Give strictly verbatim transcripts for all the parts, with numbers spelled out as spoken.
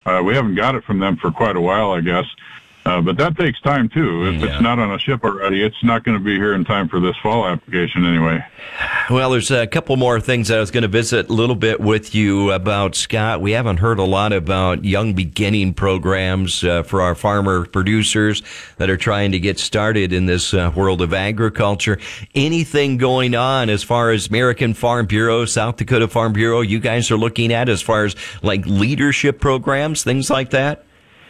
Uh, we haven't got it from them for quite a while, I guess. Uh, but that takes time, too. If yeah. it's not on a ship already, it's not going to be here in time for this fall application anyway. Well, there's a couple more things I was going to visit a little bit with you about, Scott. We haven't heard a lot about young beginning programs uh, for our farmer producers that are trying to get started in this uh, world of agriculture. Anything going on as far as American Farm Bureau, South Dakota Farm Bureau, you guys are looking at as far as like leadership programs, things like that?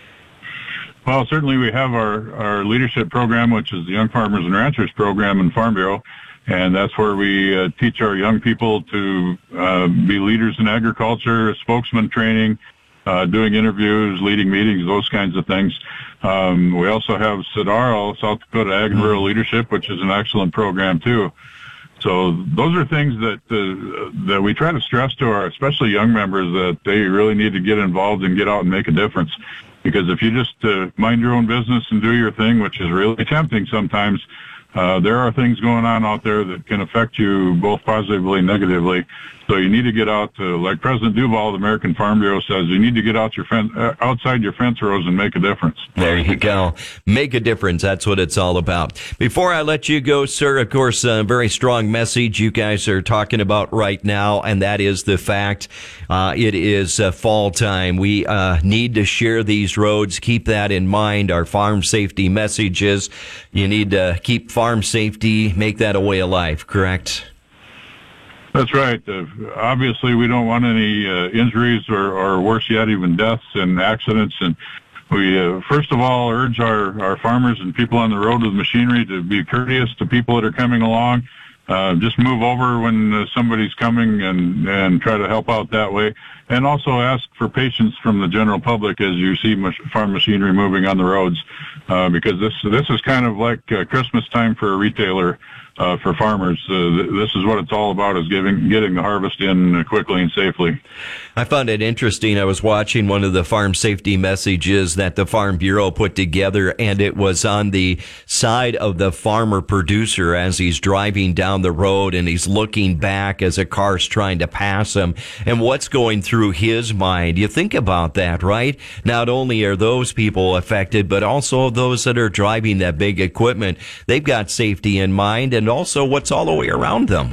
Well, certainly we have our, our leadership program, which is the Young Farmers and Ranchers program in Farm Bureau, and that's where we uh, teach our young people to uh, be leaders in agriculture, spokesman training, uh, doing interviews, leading meetings, those kinds of things. Um, we also have S D A R L, South Dakota Ag and Rural Leadership, which is an excellent program too. So those are things that uh, that we try to stress to our, especially young members, that they really need to get involved and get out and make a difference. Because if you just uh, mind your own business and do your thing, which is really tempting sometimes, uh, there are things going on out there that can affect you both positively and negatively. So you need to get out, to, like President Duval, the American Farm Bureau says, you need to get out your fence, uh, outside your fence rows and make a difference. There you go. Make a difference. That's what it's all about. Before I let you go, sir, of course, a very strong message you guys are talking about right now, and that is the fact uh, it is uh, fall time. We uh, need to share these roads. Keep that in mind. Our farm safety messages. You need to keep farm safety, make that a way of life, correct? That's right. Uh, obviously, we don't want any uh, injuries or, or worse yet, even deaths and accidents. And we, uh, first of all, urge our, our farmers and people on the road with machinery to be courteous to people that are coming along. Uh, just move over when uh, somebody's coming and, and try to help out that way. And also ask for patience from the general public as you see mach- farm machinery moving on the roads, uh, because this this is kind of like uh, Christmas time for a retailer. Uh, for farmers, uh, th- this is what it's all about, is giving, getting the harvest in quickly and safely. I found it interesting. I was watching one of the farm safety messages that the Farm Bureau put together, and it was on the side of the farmer producer as he's driving down the road and he's looking back as a car's trying to pass him, and what's going through his mind. You think about that, right? Not only are those people affected, but also those that are driving that big equipment. They've got safety in mind, and also what's all the way around them.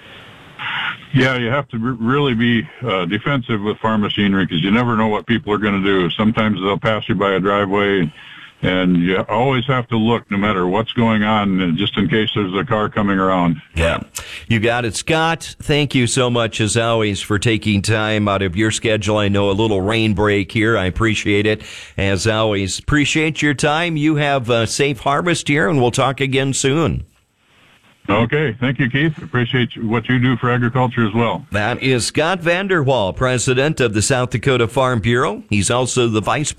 Yeah, you have to re- really be uh, defensive with farm machinery, because you never know what people are going to do. Sometimes they'll pass you by a driveway, and you always have to look no matter what's going on, just in case there's a car coming around. Yeah, you got it, Scott. Thank you so much, as always, for taking time out of your schedule. I know a little rain break here. I appreciate it. As always, appreciate your time. You have a safe harvest here, and we'll talk again soon. Okay. Thank you, Keith. Appreciate what you do for agriculture as well. That is Scott Vanderwall, president of the South Dakota Farm Bureau. He's also the vice